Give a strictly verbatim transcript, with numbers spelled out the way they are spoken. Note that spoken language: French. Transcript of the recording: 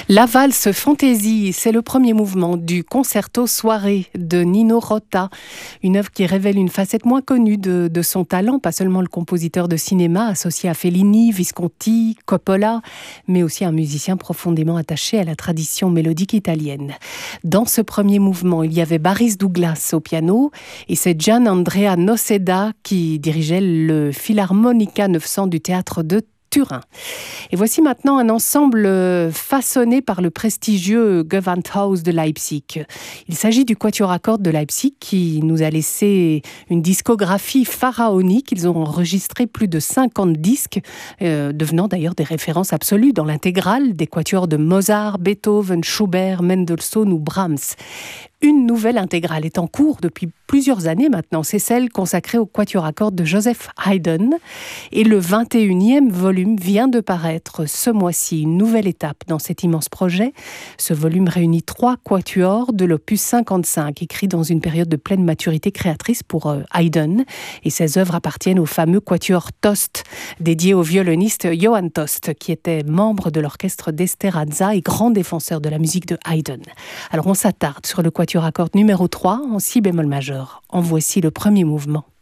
La valse fantaisie, c'est le premier mouvement du concerto soirée de Nino Rota, une œuvre qui révèle une facette moins connue de, de son talent, pas seulement le compositeur de cinéma associé à Fellini, Visconti, Coppola, mais aussi un musicien profondément attaché à la tradition mélodique italienne. Dans ce premier mouvement, il y avait Boris Douglas au piano et c'est Gian Andrea Noceda qui dirigeait le Philharmonica neuf cents du théâtre de Turin. Et voici maintenant un ensemble façonné par le prestigieux Gewandhaus de Leipzig. Il s'agit du Quatuor à cordes de Leipzig qui nous a laissé une discographie pharaonique. Ils ont enregistré plus de cinquante disques, euh, devenant d'ailleurs des références absolues dans l'intégrale des quatuors de Mozart, Beethoven, Schubert, Mendelssohn ou Brahms. Une nouvelle intégrale est en cours depuis plusieurs années maintenant. C'est celle consacrée au Quatuor à cordes de Joseph Haydn. Et le vingt et unième volume vient de paraître ce mois-ci. Une nouvelle étape dans cet immense projet. Ce volume réunit trois quatuors de l'opus cinquante-cinq, écrits dans une période de pleine maturité créatrice pour euh, Haydn. Et ces œuvres appartiennent au fameux Quatuor Tost, dédié au violoniste Johann Tost, qui était membre de l'orchestre d'Esterháza et grand défenseur de la musique de Haydn. Alors on s'attarde sur le Quatuor à cordes numéro trois en si bémol majeur. En voici le premier mouvement.